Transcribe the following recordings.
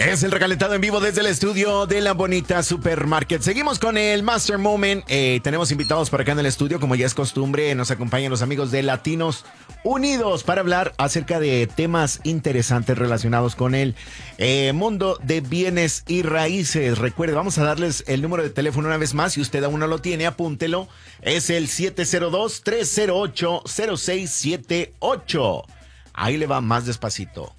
Es el recalentado en vivo desde el estudio de La Bonita Supermarket. Seguimos con el Master Moment. Tenemos invitados por acá en el estudio, como ya es costumbre. Nos acompañan los amigos de Latinos Unidos para hablar acerca de temas interesantes relacionados con el mundo de bienes y raíces. Recuerde, vamos a darles el número de teléfono una vez más. Si usted aún no lo tiene, apúntelo. Es el 702-308-0678. Ahí le va más despacito.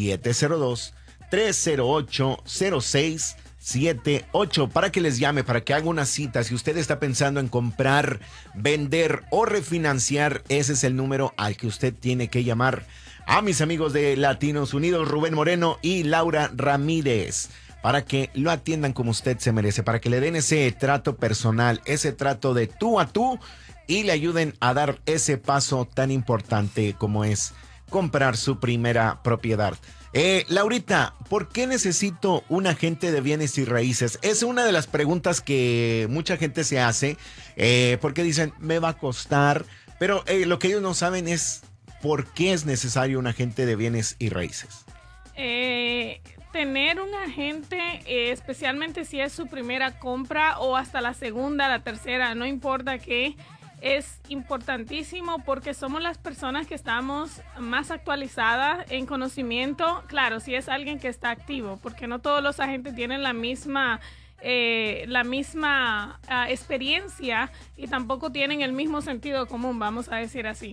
702-308-0678 para que les llame, para que haga una cita. Si usted está pensando en comprar, vender o refinanciar, ese es el número al que usted tiene que llamar. A mis amigos de Latinos Unidos, Rubén Moreno y Laura Ramírez, para que lo atiendan como usted se merece, para que le den ese trato personal, ese trato de tú a tú y le ayuden a dar ese paso tan importante como es comprar su primera propiedad. Laurita, ¿por qué necesito un agente de bienes y raíces? Es una de las preguntas que mucha gente se hace, porque dicen, me va a costar, pero lo que ellos no saben es por qué es necesario un agente de bienes y raíces. Tener un agente, especialmente si es su primera compra o hasta la segunda, la tercera, no importa qué, es importantísimo porque somos las personas que estamos más actualizadas en conocimiento. Claro, si es alguien que está activo, porque no todos los agentes tienen la misma experiencia y tampoco tienen el mismo sentido común, vamos a decir así.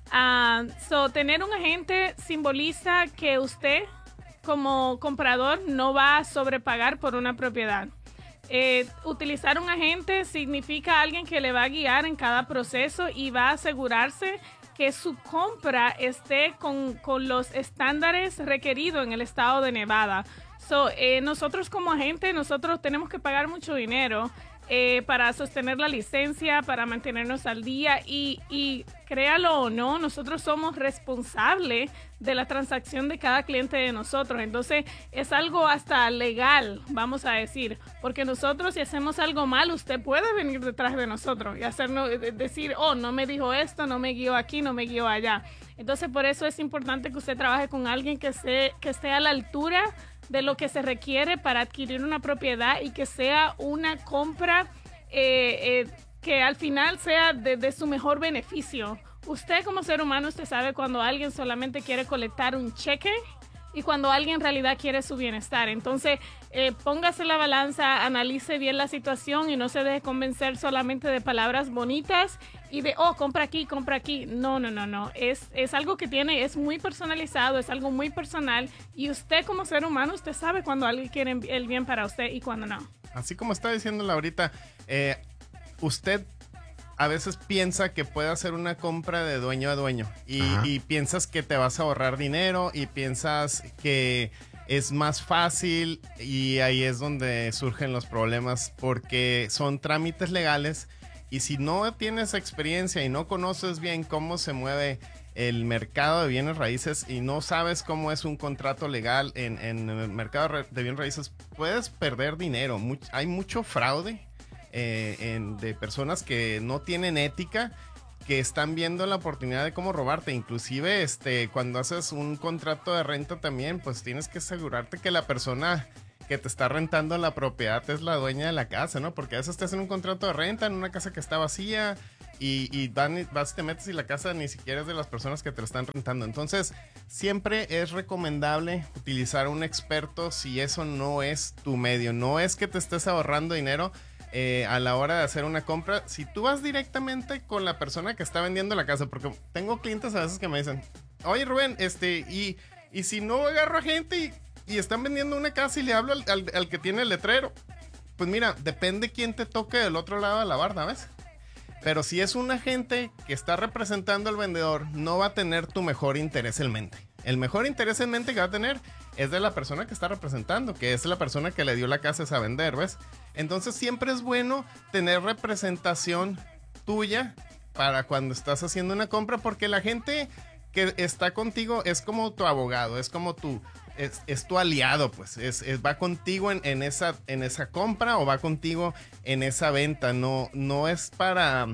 Tener un agente simboliza que usted como comprador no va a sobrepagar por una propiedad. Utilizar un agente significa alguien que le va a guiar en cada proceso y va a asegurarse que su compra esté con los estándares requeridos en el estado de Nevada. Nosotros como agente, nosotros tenemos que pagar mucho dinero para sostener la licencia, para mantenernos al día y créalo o no, nosotros somos responsables de la transacción de cada cliente de nosotros. Entonces es algo hasta legal, vamos a decir, porque nosotros si hacemos algo mal, usted puede venir detrás de nosotros y decir, oh, no me dijo esto, no me guió aquí, no me guió allá. Entonces por eso es importante que usted trabaje con alguien que esté a la altura de lo que se requiere para adquirir una propiedad y que sea una compra que al final sea de su mejor beneficio. Usted como ser humano, usted sabe cuando alguien solamente quiere colectar un cheque y cuando alguien en realidad quiere su bienestar. Entonces, póngase la balanza, analice bien la situación y no se deje convencer solamente de palabras bonitas y de, oh, compra aquí, compra aquí. No. Es algo que es muy personalizado, es algo muy personal y usted como ser humano, usted sabe cuando alguien quiere el bien para usted y cuando no. Así como está diciendo Laurita, usted a veces piensa que puede hacer una compra de dueño a dueño y piensas que te vas a ahorrar dinero y piensas que es más fácil y ahí es donde surgen los problemas porque son trámites legales y si no tienes experiencia y no conoces bien cómo se mueve el mercado de bienes raíces y no sabes cómo es un contrato legal en el mercado de bienes raíces, puedes perder dinero. Hay mucho fraude de personas que no tienen ética, que están viendo la oportunidad de cómo robarte. Inclusive cuando haces un contrato de renta también, pues tienes que asegurarte que la persona que te está rentando la propiedad es la dueña de la casa, ¿no? Porque a veces te hacen un contrato de renta en una casa que está vacía y vas y te metes y la casa ni siquiera es de las personas que te la están rentando. Entonces, siempre es recomendable utilizar un experto si eso no es tu medio. No es que te estés ahorrando dinero a la hora de hacer una compra. Si tú vas directamente con la persona que está vendiendo la casa, porque tengo clientes a veces que me dicen, oye Rubén, y si no agarro a gente y están vendiendo una casa y le hablo al que tiene el letrero, pues mira, depende quién te toque del otro lado de la barda, ¿ves? Pero si es un agente que está representando al vendedor, no va a tener tu mejor interés en mente. El mejor interés en mente que va a tener es de la persona que está representando, que es la persona que le dio la casa a vender, ¿ves? Entonces siempre es bueno tener representación tuya para cuando estás haciendo una compra, porque la gente que está contigo es como tu abogado, es como es tu aliado, pues va contigo en esa compra o va contigo en esa venta. No es para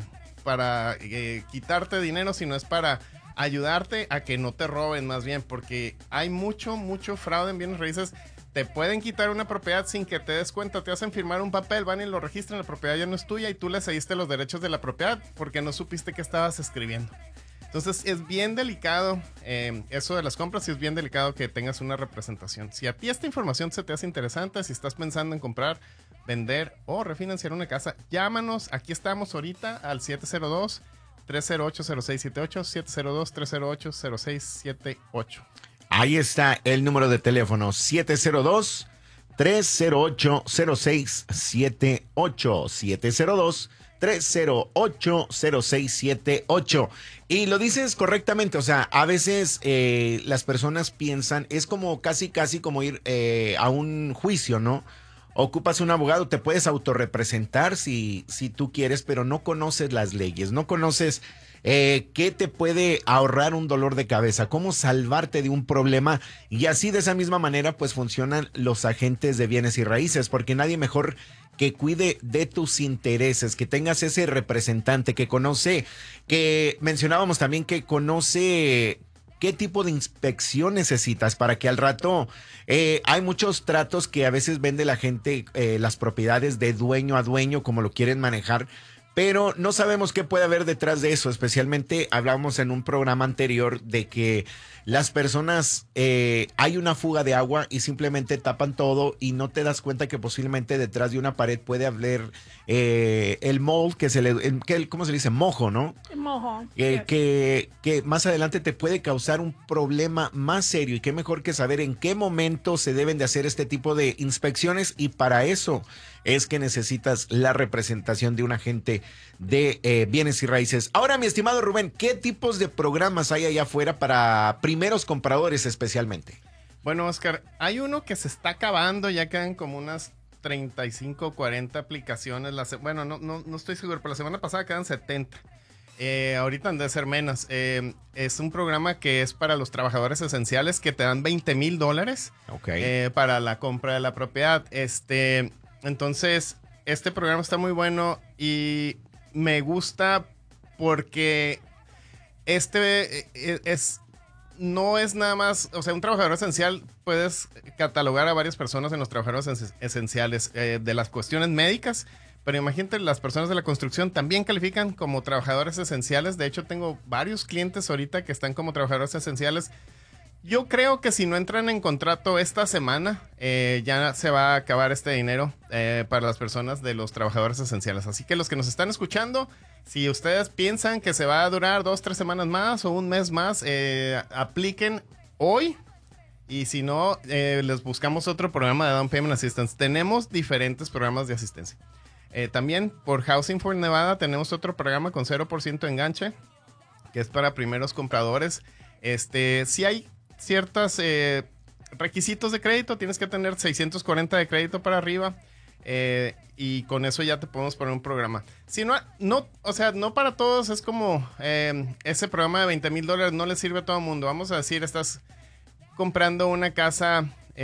quitarte dinero, sino es para ayudarte a que no te roben más bien, porque hay mucho fraude en bienes raíces te pueden quitar una propiedad sin que te des cuenta, te hacen firmar un papel, van y lo registran, la propiedad ya no es tuya y tú le cediste los derechos de la propiedad porque no supiste qué estabas escribiendo. Entonces es bien delicado eso de las compras y es bien delicado que tengas una representación. Si a ti esta información se te hace interesante, si estás pensando en comprar, vender o refinanciar una casa, llámanos, aquí estamos ahorita al 702-308-0678, 702-308-0678. Ahí está el número de teléfono, 702-308-0678, 702-308-0678. Y lo dices correctamente, o sea, a veces las personas piensan, es como casi como ir a un juicio, ¿no? Ocupas un abogado, te puedes autorrepresentar si tú quieres, pero no conoces las leyes, no conoces qué te puede ahorrar un dolor de cabeza, cómo salvarte de un problema. Y así de esa misma manera pues funcionan los agentes de bienes y raíces, porque nadie mejor que cuide de tus intereses, que tengas ese representante que conoce, que mencionábamos también que conoce qué tipo de inspección necesitas para que al rato hay muchos tratos que a veces vende la gente las propiedades de dueño a dueño como lo quieren manejar, pero no sabemos qué puede haber detrás de eso. Especialmente hablábamos en un programa anterior de que las personas hay una fuga de agua y simplemente tapan todo y no te das cuenta que posiblemente detrás de una pared puede haber el mold ¿cómo se dice? Mojo, ¿no? Mojo. Que más adelante te puede causar un problema más serio, y qué mejor que saber en qué momento se deben de hacer este tipo de inspecciones, y para eso es que necesitas la representación de un agente de bienes y raíces. Ahora, mi estimado Rubén, ¿qué tipos de programas hay allá afuera para primeros compradores especialmente? Bueno, Oscar, hay uno que se está acabando, ya quedan como unas 35 o 40 aplicaciones. Bueno, no estoy seguro, pero la semana pasada quedan 70. Ahorita han de ser menos. Es un programa que es para los trabajadores esenciales que te dan $20,000 para la compra de la propiedad. Entonces, este programa está muy bueno y me gusta porque no es nada más, o sea, un trabajador esencial, puedes catalogar a varias personas en los trabajadores esenciales de las cuestiones médicas, pero imagínate, las personas de la construcción también califican como trabajadores esenciales. De hecho, tengo varios clientes ahorita que están como trabajadores esenciales. Yo creo que si no entran en contrato esta semana, ya se va a acabar este dinero para las personas de los trabajadores esenciales. Así que los que nos están escuchando, si ustedes piensan que se va a durar 2-3 semanas más o un mes más, apliquen hoy. Y si no, les buscamos otro programa de Down Payment Assistance. Tenemos diferentes programas de asistencia. También por Housing for Nevada tenemos otro programa con 0% enganche, que es para primeros compradores. Si hay ciertos requisitos de crédito, tienes que tener 640 de crédito para arriba, y con eso ya te podemos poner un programa. Si no, o sea, no para todos es como ese programa de $20,000 no le sirve a todo el mundo. Vamos a decir, estás comprando una casa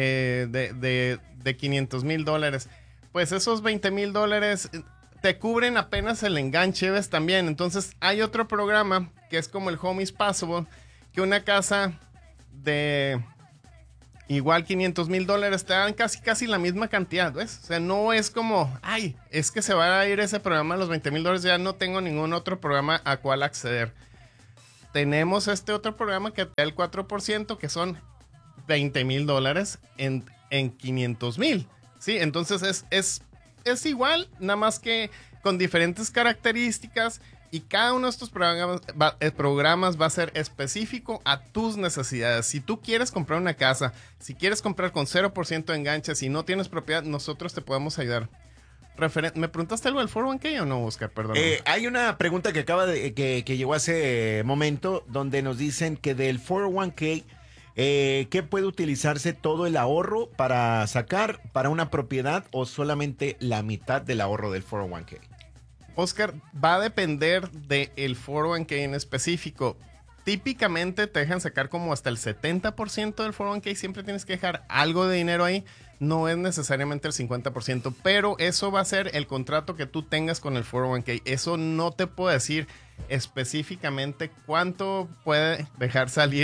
de $500,000, pues esos $20,000 te cubren apenas el enganche, ¿ves? También, entonces hay otro programa que es como el Home is Possible, que una casa de igual $500,000 te dan casi la misma cantidad, ¿ves? O sea, no es como, ay, es que se va a ir ese programa a los $20,000, ya no tengo ningún otro programa a cual acceder. Tenemos este otro programa que te da el 4%, que son $20,000 en $500,000, ¿sí? Entonces es igual, nada más que con diferentes características. Y cada uno de estos programas va a ser específico a tus necesidades. Si tú quieres comprar una casa, si quieres comprar con 0% de enganche, si no tienes propiedad, nosotros te podemos ayudar. ¿Me preguntaste algo del 401k o no, Oscar? Perdón. Hay una pregunta que que llegó hace momento, donde nos dicen que del 401k, ¿qué puede utilizarse todo el ahorro para sacar para una propiedad, o solamente la mitad del ahorro del 401k? Oscar, va a depender del 401k en específico. Típicamente te dejan sacar como hasta el 70% del 401k. Siempre tienes que dejar algo de dinero ahí. No es necesariamente el 50%, pero eso va a ser el contrato que tú tengas con el 401k. Eso no te puedo decir específicamente cuánto puede dejar salir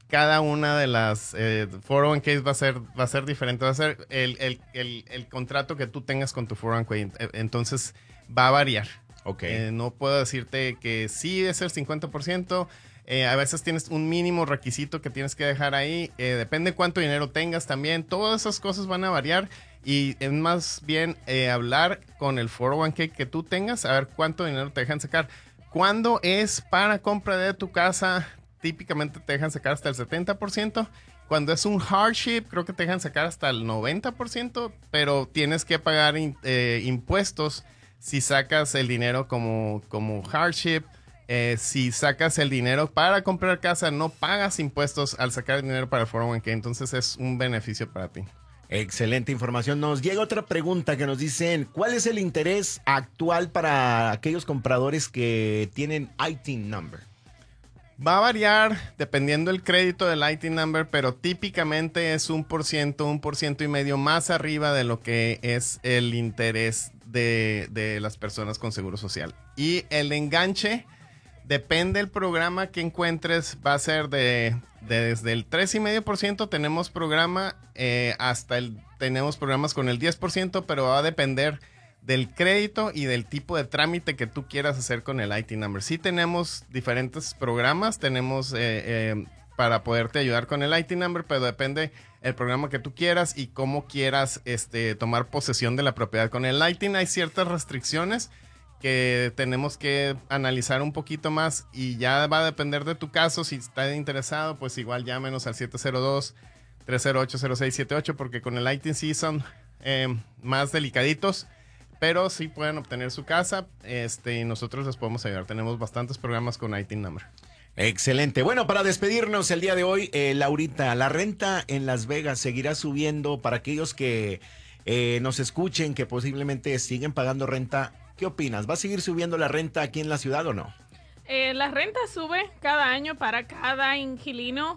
cada una de las 401ks va a ser diferente. Va a ser el contrato que tú tengas con tu 401k. Entonces, va a variar. Okay. No puedo decirte que sí es el 50%. A veces tienes un mínimo requisito que tienes que dejar ahí. Depende cuánto dinero tengas también. Todas esas cosas van a variar. Y es más bien hablar con el 401k que tú tengas, a ver cuánto dinero te dejan sacar. Cuando es para compra de tu casa, típicamente te dejan sacar hasta el 70%. Cuando es un hardship, creo que te dejan sacar hasta el 90%, pero tienes que pagar impuestos si sacas el dinero como hardship. Si sacas el dinero para comprar casa, no pagas impuestos al sacar el dinero para el 401k, entonces es un beneficio para ti. Excelente información. Nos llega otra pregunta que nos dicen, ¿cuál es el interés actual para aquellos compradores que tienen ITIN number? Va a variar dependiendo del crédito del ITIN number, pero típicamente es 1% más arriba de lo que es el interés de las personas con seguro social. Y el enganche, depende del programa que encuentres, va a ser desde el 3,5% tenemos programa tenemos programas con el 10%, pero va a depender del crédito y del tipo de trámite que tú quieras hacer con el ITIN number. Sí tenemos diferentes programas, tenemos para poderte ayudar con el ITIN number, pero depende el programa que tú quieras y cómo quieras tomar posesión de la propiedad. Con el ITIN hay ciertas restricciones que tenemos que analizar un poquito más y ya va a depender de tu caso. Si estás interesado, pues igual llámenos al 702-308-0678 porque con el ITIN sí son más delicaditos, pero sí pueden obtener su casa y nosotros les podemos ayudar. Tenemos bastantes programas con ITIN number. Excelente. Bueno, para despedirnos el día de hoy, Laurita, la renta en Las Vegas seguirá subiendo para aquellos que nos escuchen, que posiblemente siguen pagando renta. ¿Qué opinas? ¿Va a seguir subiendo la renta aquí en la ciudad o no? La renta sube cada año para cada inquilino.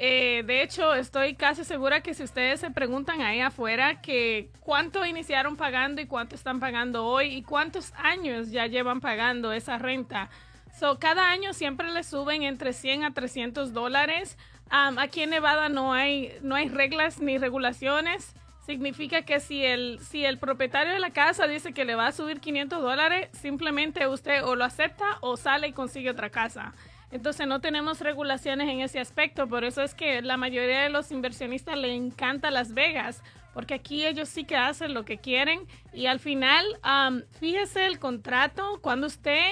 De hecho, estoy casi segura que si ustedes se preguntan ahí afuera que cuánto iniciaron pagando y cuánto están pagando hoy y cuántos años ya llevan pagando esa renta. Cada año siempre le suben entre $100 a $300. Aquí en Nevada no hay reglas ni regulaciones. Significa que si el propietario de la casa dice que le va a subir $500, simplemente usted o lo acepta o sale y consigue otra casa. Entonces no tenemos regulaciones en ese aspecto, por eso es que la mayoría de los inversionistas le encanta Las Vegas, porque aquí ellos sí que hacen lo que quieren y al final, fíjese el contrato, cuando usted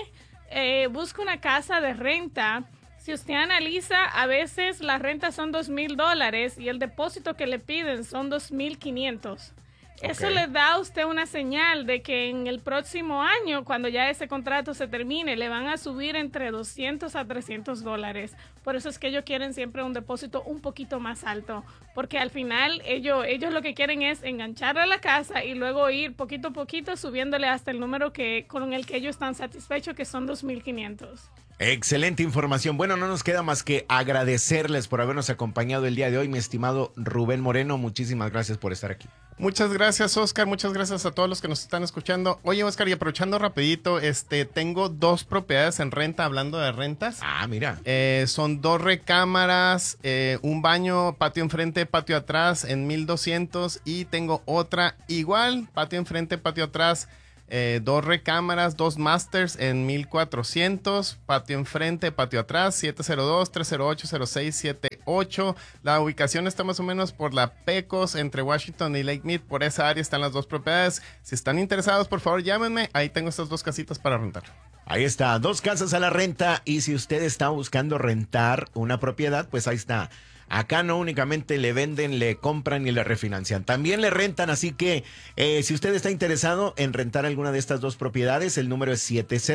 busca una casa de renta, si usted analiza, a veces las rentas son $2,000 y el depósito que le piden son $2,500. Eso le da a usted una señal de que en el próximo año, cuando ya ese contrato se termine, le van a subir entre $200 a $300. Por eso es que ellos quieren siempre un depósito un poquito más alto, porque al final ellos lo que quieren es engancharle a la casa y luego ir poquito a poquito subiéndole hasta el número con el que ellos están satisfechos, que son $2,500. Excelente información. Bueno, no nos queda más que agradecerles por habernos acompañado el día de hoy, mi estimado Rubén Moreno. Muchísimas gracias por estar aquí. Muchas gracias, Oscar. Muchas gracias a todos los que nos están escuchando. Oye, Oscar, y aprovechando rapidito, tengo 2 propiedades en renta, hablando de rentas. Mira. Son 2 recámaras, un baño, patio enfrente, patio atrás en 1,200 y tengo otra igual, patio enfrente, patio atrás. 2 recámaras, 2 masters en 1,400, patio enfrente, patio atrás, 702-308-0678. La ubicación está más o menos por la Pecos, entre Washington y Lake Mead. Por esa área están las 2 propiedades. Si están interesados, por favor, llámenme. Ahí tengo estas 2 casitas para rentar. Ahí está, 2 casas a la renta. Y si usted está buscando rentar una propiedad, pues ahí está. Acá no únicamente le venden, le compran y le refinancian, también le rentan, así que si usted está interesado en rentar alguna de estas 2 propiedades, el número es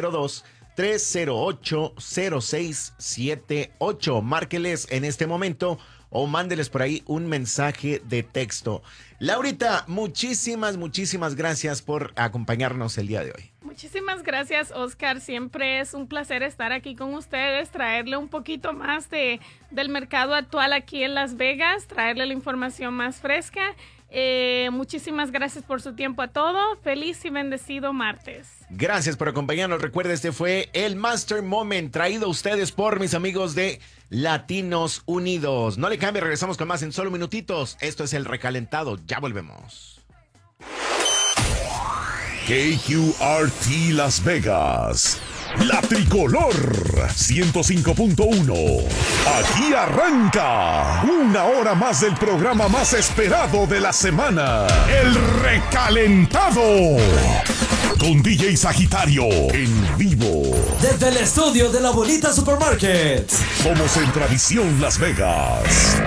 702-308-0678. Márqueles en este momento o mándeles por ahí un mensaje de texto. Laurita, muchísimas gracias por acompañarnos el día de hoy. Muchísimas gracias, Oscar. Siempre es un placer estar aquí con ustedes, traerle un poquito más del mercado actual aquí en Las Vegas, traerle la información más fresca. Muchísimas gracias por su tiempo a todos. Feliz y bendecido martes. Gracias por acompañarnos. Recuerda, este fue el Master Moment traído a ustedes por mis amigos de Latinos Unidos. No le cambie, regresamos con más en solo minutitos. Esto es El Recalentado. Ya volvemos. KQRT Las Vegas. La Tricolor 105.1. Aquí arranca una hora más del programa más esperado de la semana. El Recalentado. Con DJ Sagitario en vivo. Desde el estudio de la Bonita Supermarket. Somos en Tradición Las Vegas.